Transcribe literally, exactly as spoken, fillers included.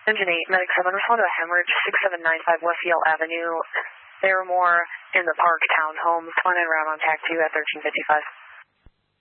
Engine eight, Medic seven, respond to a hemorrhage, six seven nine five West Yale Avenue. There are more in the Park Townhomes. One en route on T A C two at thirteen fifty-five.